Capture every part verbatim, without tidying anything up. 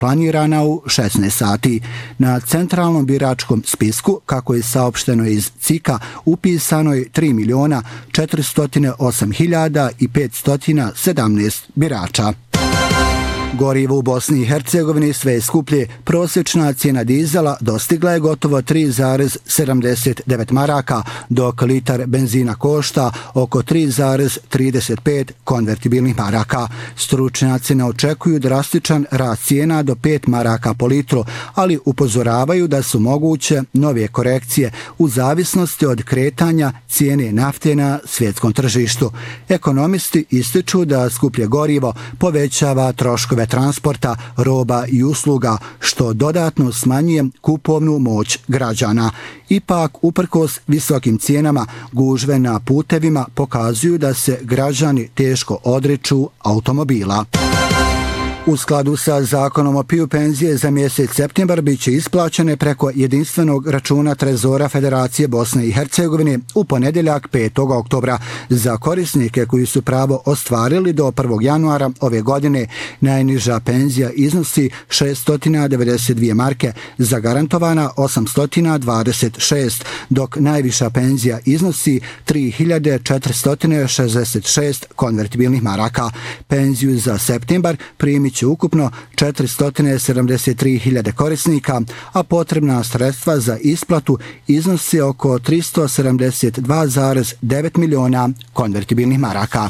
planirana u šesnaest sati. Na centralnom biračkom spisku, kako je saopšteno iz C I K-a, upisano je tri miliona četiristo osam hiljada petsto sedamnaest birača. Gorivo u Bosni i Hercegovini sve je skuplje. Prosječna cijena dizela dostigla je gotovo tri zarez sedamdeset devet maraka, dok litar benzina košta oko tri zarez trideset pet konvertibilnih maraka. Stručnjaci ne očekuju drastičan rast cijena do pet maraka po litru, ali upozoravaju da su moguće nove korekcije u zavisnosti od kretanja cijene nafte na svjetskom tržištu. Ekonomisti ističu da skuplje gorivo povećava troškove transporta, roba i usluga, što dodatno smanjuje kupovnu moć građana. Ipak, uprkos visokim cijenama, gužve na putevima pokazuju da se građani teško odriču automobila. U skladu sa zakonom o P I U penzije za mjesec septembar bit će isplaćene preko jedinstvenog računa Trezora Federacije Bosne i Hercegovine u ponedjeljak petog oktobra. Za korisnike koji su pravo ostvarili do prvog januara ove godine, najniža penzija iznosi šesto devedeset dvije marke, zagarantovana osamsto dvadeset šest, dok najviša penzija iznosi tri hiljade četiristo šezdeset šest konvertibilnih maraka. Penziju za septembar primit će ukupno četiristo sedamdeset tri hiljade korisnika, a potrebna sredstva za isplatu iznosi oko tristo sedamdeset dva zarez devet miliona konvertibilnih maraka.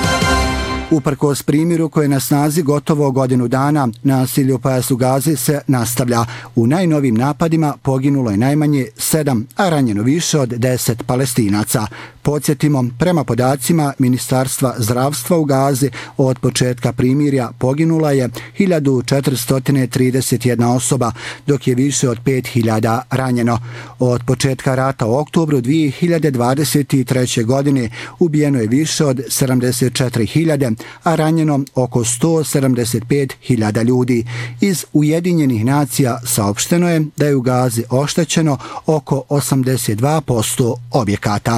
Uprkos primiru koje je na snazi gotovo godinu dana, nasilje u pojasu Gaze se nastavlja. U najnovim napadima poginulo je najmanje sedam, a ranjeno više od deset Palestinaca. Podsjetimo, prema podacima Ministarstva zdravstva u Gazi, od početka primirja poginula je hiljadu četiristo trideset jedna osoba, dok je više od pet hiljada ranjeno. Od početka rata u oktobru dvije hiljade dvadeset treće. godine ubijeno je više od sedamdeset četiri hiljade, a ranjeno oko sto sedamdeset pet hiljada ljudi. Iz Ujedinjenih nacija saopšteno je da je u Gazi oštećeno oko osamdeset dva posto objekata.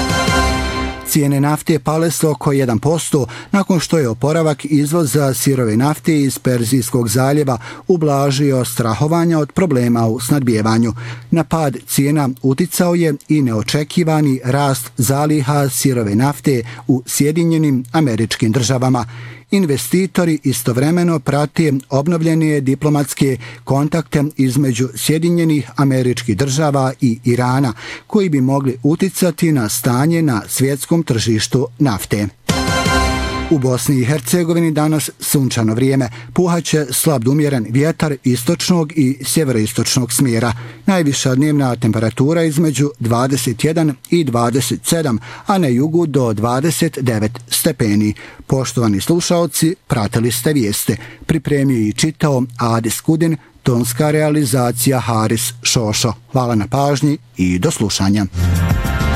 Cijene nafte pale su oko jedan posto nakon što je oporavak izvoza sirove nafte iz Perzijskog zaljeva ublažio strahovanja od problema u snabdijevanju. Na pad cijena uticao je i neočekivani rast zaliha sirove nafte u Sjedinjenim Američkim Državama. Investitori istovremeno prate obnovljene diplomatske kontakte između Sjedinjenih Američkih Država i Irana, koji bi mogli uticati na stanje na svjetskom tržištu nafte. U Bosni i Hercegovini danas sunčano vrijeme, puhaće slab do umjeren vjetar istočnog i sjeveroistočnog smjera. Najviša dnevna temperatura između dvadeset jedan i dvadeset sedam, a na jugu do dvadeset devet stepeni. Poštovani slušaoci, pratili ste vijeste. Pripremio i čitao Adis Kudin, tonska realizacija Haris Šošo. Hvala na pažnji i do slušanja.